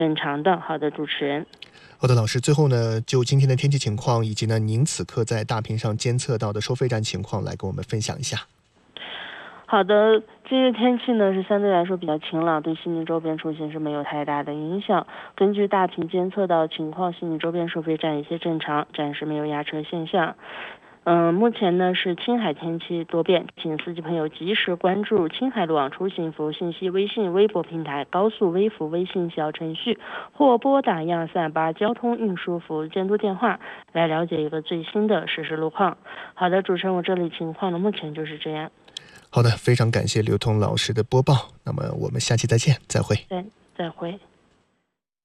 正常的。好的，主持人。 好的，老师，最后呢，就今天的天气情况以及呢您此刻在大屏上监测到的收费站情况来跟我们分享一下。 好的，今日天气呢是相对来说比较晴朗，对悉尼周边出行是没有太大的影响。根据大屏监测到情况，悉尼周边收费站一切正常，暂时没有压车现象。目前呢是青海天气多变，请司机朋友及时关注青海路网出行服务信息微信、微博平台、高速微服微信小程序，或拨打12388交通运输服务监督电话来了解一个最新的实时路况。好的，主持人，我这里情况呢目前就是这样。 好的，非常感谢刘通老师的播报，那么我们下期再见，再会。 再会。